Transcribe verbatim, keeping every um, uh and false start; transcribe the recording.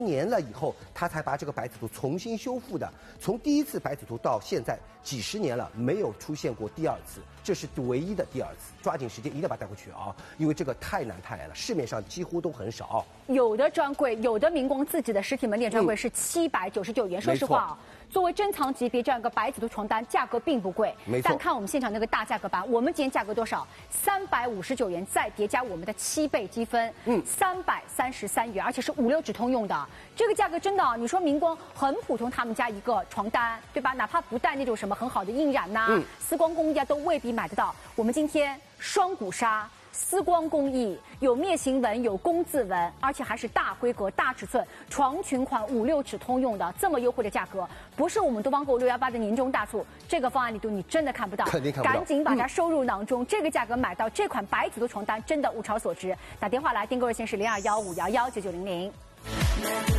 年了以后，他才把这个白子图重新修复的。从第一次白子图到现在几十年了，没有出现过第二次，这是唯一的第二次。抓紧时间一定要把它带回去啊，因为这个太难太难了，市面上几乎都很少。 有的专柜，有的明光自己的实体门店专柜是七百九十九元。说实话啊，作为珍藏级别这样一个白子图床单，价格并不贵。 没错。 但看我们现场那个大价格版，我们今天价格多少？三百五十九元，再叠加我们的七倍积分，嗯，三百三十三元，而且是五六指通用的。这个价格真的，你说明光很普通，他们家一个床单，对吧？哪怕不带那种什么很好的印染呐、嗯、丝光工艺啊，都未必买得到。我们今天双股纱。丝光工艺有灭形纹，有工字纹，而且还是大规格、大尺寸床裙款，五六尺通用的，这么优惠的价格，不是我们东方购六幺八的年终大促，这个方案力度你真的看不到， 肯定看不到， 赶紧把它收入囊中。嗯、这个价格买到这款白子图床单，真的物超所值。打电话来，订购热线是零二幺五幺幺九九零零。